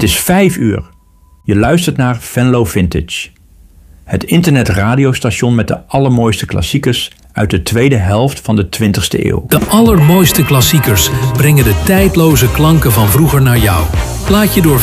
Het is 5 uur. Je luistert naar Venlo Vintage. Het internetradiostation met de allermooiste klassiekers uit de tweede helft van de 20e eeuw. De allermooiste klassiekers brengen de tijdloze klanken van vroeger naar jou. Laat je door